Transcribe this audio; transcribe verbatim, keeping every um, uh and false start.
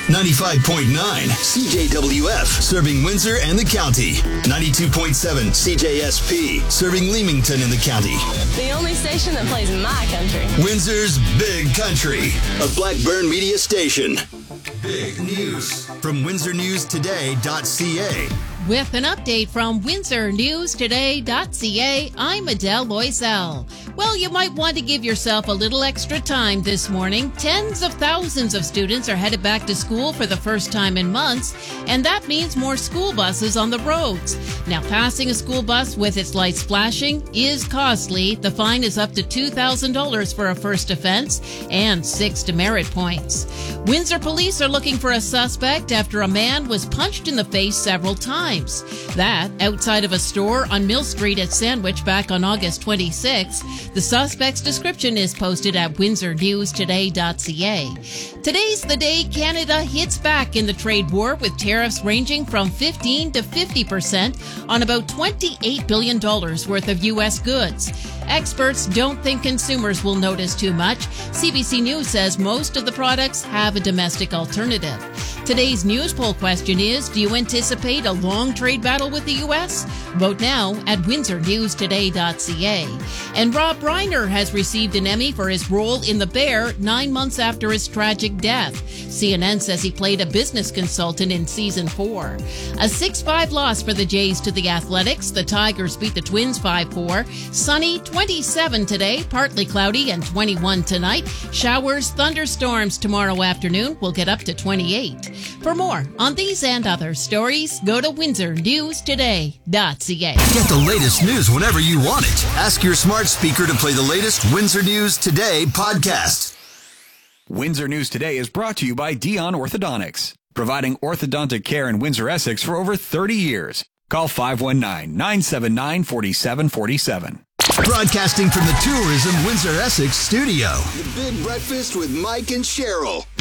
ninety-five point nine C J W F, serving Windsor and the county. ninety-two point seven C J S P, serving Leamington and the county. The only station that plays my country. Windsor's Big Country, a Blackburn media station. Big news from windsor news today dot c a. With an update from windsor news today dot c a, I'm Adele Loisel. Well, you might want to give yourself a little extra time this morning. Tens of thousands of students are headed back to school for the first time in months, and that means more school buses on the roads. Now, passing a school bus with its lights flashing is costly. The fine is up to two thousand dollars for a first offense and six demerit points. Windsor police are looking for a suspect after a man was punched in the face several times. That outside of a store on Mill Street at Sandwich back on August twenty-sixth. The suspect's description is posted at windsor news today dot c a. Today's the day Canada hits back in the trade war with tariffs ranging from fifteen to fifty percent on about twenty-eight billion dollars worth of U S goods. Experts don't think consumers will notice too much. C B C News says most of the products have a domestic alternative. Today's news poll question is, do you anticipate a long trade battle with the U S? Vote now at windsor news today dot c a. And Rob Reiner has received an Emmy for his role in The Bear nine months after his tragic death. C N N says he played a business consultant in season four. A six five loss for the Jays to the Athletics. The Tigers beat the Twins five four. Sunny, twenty-seven today, partly cloudy, and twenty-one tonight. Showers, thunderstorms tomorrow afternoon. We'll get up to twenty-eight. For more on these and other stories, go to windsor news today dot c a. Get the latest news whenever you want it. Ask your smart speaker to play the latest Windsor News Today podcast. Windsor News Today is brought to you by Dion Orthodontics, providing orthodontic care in Windsor, Essex for over thirty years. Call five one nine, nine seven nine, four seven four seven. Broadcasting from the Tourism Windsor Essex studio. The Big Breakfast with Mike and Cheryl.